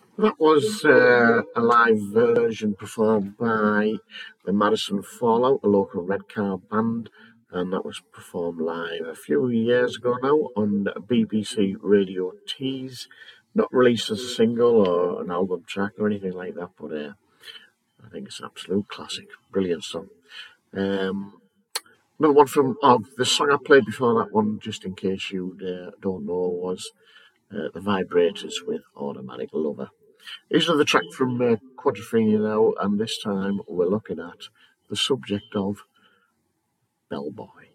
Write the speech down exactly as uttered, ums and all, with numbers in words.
That was uh, a live version performed by the Madison Fallout, a local Redcar band, and that was performed live a few years ago now on B B C Radio Tees. Not released as a single or an album track or anything like that, but uh, I think it's an absolute classic. Brilliant song. Um, Another one from oh, the song I played before that one, just in case you uh, don't know, was uh, The Vibrators with Automatic Lover. Here's another track from uh, Quadrophenia now, and this time we're looking at the subject of Bellboy.